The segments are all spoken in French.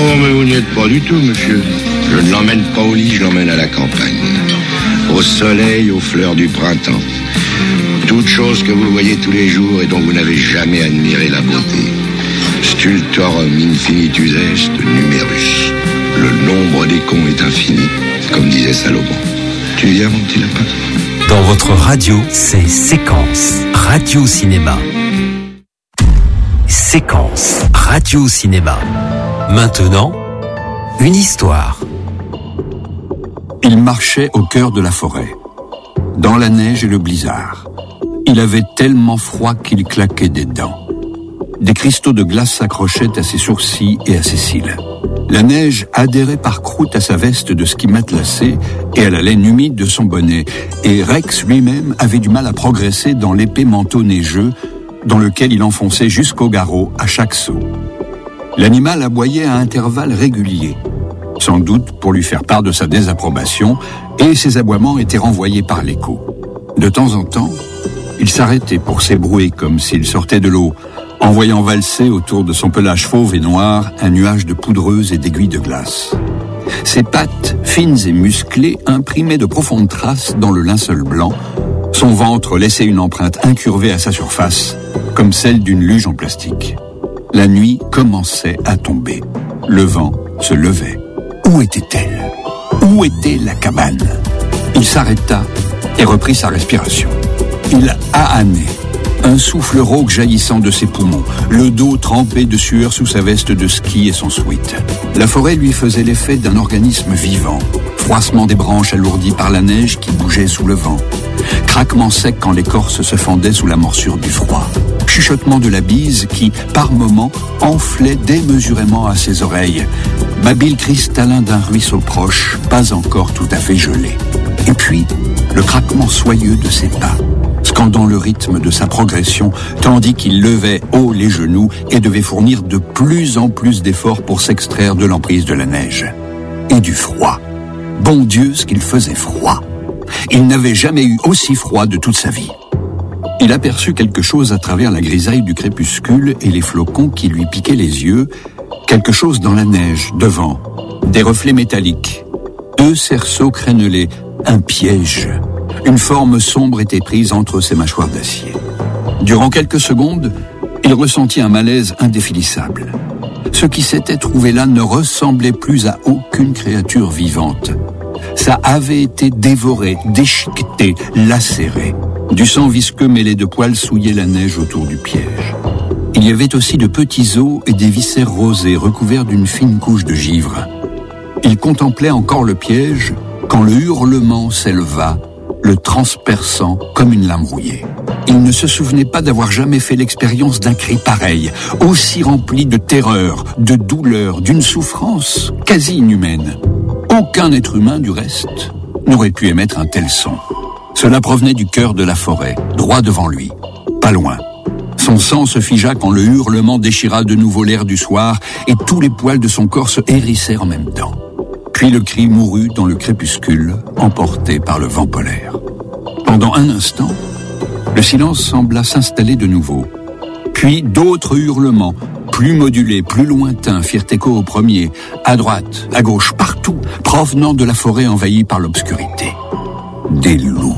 Oh, mais vous n'y êtes pas du tout, monsieur. Je ne l'emmène pas au lit, je l'emmène à la campagne. Au soleil, aux fleurs du printemps. Toutes choses que vous voyez tous les jours et dont vous n'avez jamais admiré la beauté. Stultorum infinitus est numerus. Le nombre des cons est infini, comme disait Salomon. Tu viens, mon petit lapin? Dans votre radio, c'est Séquence Radio-Cinéma. Séquence Radio-Cinéma. Maintenant, une histoire. Il marchait au cœur de la forêt, dans la neige et le blizzard. Il avait tellement froid qu'il claquait des dents. Des cristaux de glace s'accrochaient à ses sourcils et à ses cils. La neige adhérait par croûte à sa veste de ski matelassé et à la laine humide de son bonnet. Et Rex lui-même avait du mal à progresser dans l'épais manteau neigeux dans lequel il enfonçait jusqu'au garrot à chaque saut. L'animal aboyait à intervalles réguliers, sans doute pour lui faire part de sa désapprobation, et ses aboiements étaient renvoyés par l'écho. De temps en temps, il s'arrêtait pour s'ébrouer comme s'il sortait de l'eau, en voyant valser autour de son pelage fauve et noir un nuage de poudreuse et d'aiguilles de glace. Ses pattes, fines et musclées, imprimaient de profondes traces dans le linceul blanc. Son ventre laissait une empreinte incurvée à sa surface, comme celle d'une luge en plastique. La nuit commençait à tomber. Le vent se levait. Où était-elle? Où était la cabane? Il s'arrêta et reprit sa respiration. Il ahanait, un souffle rauque jaillissant de ses poumons, le dos trempé de sueur sous sa veste de ski et son sweat. La forêt lui faisait l'effet d'un organisme vivant, froissement des branches alourdies par la neige qui bougeait sous le vent, craquement sec quand l'écorce se fendait sous la morsure du froid, chuchotement de la bise qui, par moments, enflait démesurément à ses oreilles, babil cristallin d'un ruisseau proche, pas encore tout à fait gelé. Et puis, le craquement soyeux de ses pas, scandant le rythme de sa progression, tandis qu'il levait haut les genoux et devait fournir de plus en plus d'efforts pour s'extraire de l'emprise de la neige. Et du froid. Bon Dieu, ce qu'il faisait froid. Il n'avait jamais eu aussi froid de toute sa vie. Il aperçut quelque chose à travers la grisaille du crépuscule et les flocons qui lui piquaient les yeux, quelque chose dans la neige, devant, des reflets métalliques, 2 cerceaux crénelés, un piège. Une forme sombre était prise entre ses mâchoires d'acier. Durant quelques secondes, il ressentit un malaise indéfinissable. Ce qui s'était trouvé là ne ressemblait plus à aucune créature vivante. Ça avait été dévoré, déchiqueté, lacéré. Du sang visqueux mêlé de poils souillait la neige autour du piège. Il y avait aussi de petits os et des viscères rosés recouverts d'une fine couche de givre. Il contemplait encore le piège quand le hurlement s'éleva, le transperçant comme une lame rouillée. Il ne se souvenait pas d'avoir jamais fait l'expérience d'un cri pareil, aussi rempli de terreur, de douleur, d'une souffrance quasi inhumaine. Aucun être humain, du reste, n'aurait pu émettre un tel son. Cela provenait du cœur de la forêt, droit devant lui, pas loin. Son sang se figea quand le hurlement déchira de nouveau l'air du soir et tous les poils de son corps se hérissèrent en même temps. Puis le cri mourut dans le crépuscule, emporté par le vent polaire. Pendant un instant, le silence sembla s'installer de nouveau. Puis d'autres hurlements, plus modulés, plus lointains, firent écho au premier, à droite, à gauche, partout, provenant de la forêt envahie par l'obscurité. Des loups.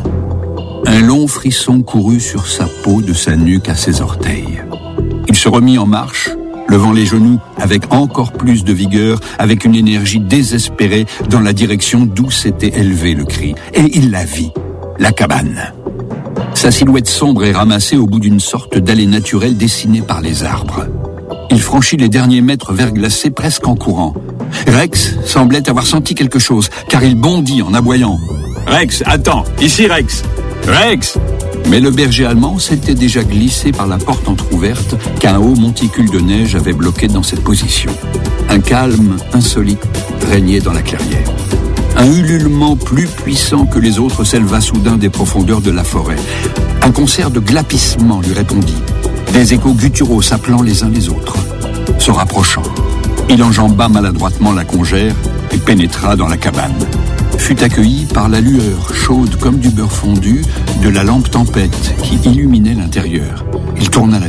Un long frisson courut sur sa peau de sa nuque à ses orteils. Il se remit en marche, levant les genoux avec encore plus de vigueur, avec une énergie désespérée dans la direction d'où s'était élevé le cri. Et il la vit, la cabane. Sa silhouette sombre et ramassée au bout d'une sorte d'allée naturelle dessinée par les arbres. Il franchit les derniers mètres verglacés presque en courant. Rex semblait avoir senti quelque chose, car il bondit en aboyant. « Rex, attends, ici Rex! Rex !» Mais le berger allemand s'était déjà glissé par la porte entr'ouverte qu'un haut monticule de neige avait bloqué dans cette position. Un calme insolite régnait dans la clairière. Un ululement plus puissant que les autres s'éleva soudain des profondeurs de la forêt. Un concert de glapissements lui répondit, des échos gutturaux s'appelant les uns les autres. Se rapprochant, il enjamba maladroitement la congère et pénétra dans la cabane. Fut accueilli par la lueur chaude comme du beurre fondu de la lampe tempête qui illuminait l'intérieur. Il tourna la